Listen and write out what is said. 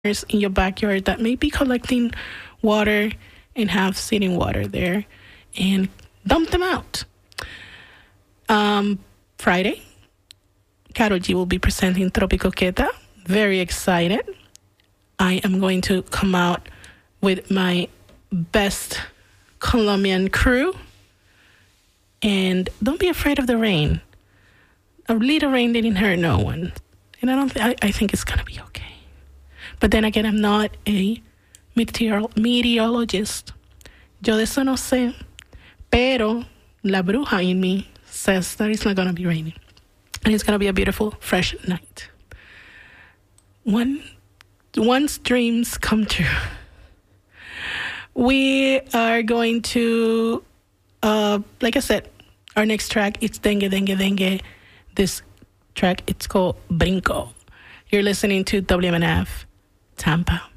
in your backyard that may be collecting water and have sitting water there, and dump them out. Friday, Karol G will be presenting Tropico Queta. Very excited. I am going to come out with my best Colombian crew. And don't be afraid of the rain. A little rain didn't hurt no one. And I think it's going to be okay. But then again, I'm not a meteorologist. Yo de eso no sé. Pero la bruja in me says that it's not going to be raining. And it's going to be a beautiful, fresh night. Once dreams come true. We are going to, like I said, our next track, it's Dengue, Dengue, Dengue. This track, it's called Brinco. You're listening to WMNF Tampa.